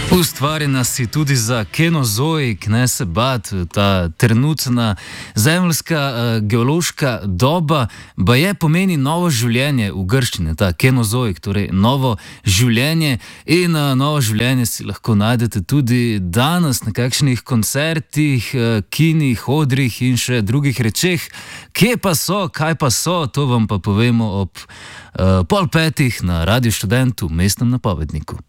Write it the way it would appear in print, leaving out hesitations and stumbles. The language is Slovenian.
Ustvarjena si tudi za kenozoik, ne se bat, ta trenutna zemeljska geološka doba, baje pomeni novo življenje v grščini, ta kenozoik, torej novo življenje. In novo življenje si lahko najdete tudi danes na kakšnih koncertih, kinih, odrih in še drugih rečeh. Kje pa so, kaj pa so, to vam pa povemo ob 4:30 na Radiu Študent v Mestnem napovedniku.